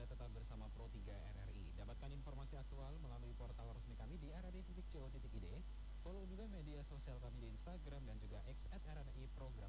Anda tetap bersama Pro 3 RRI. Dapatkan informasi aktual melalui portal resmi kami di rri.co.id. Follow juga media sosial kami di Instagram dan juga X @RRI Program.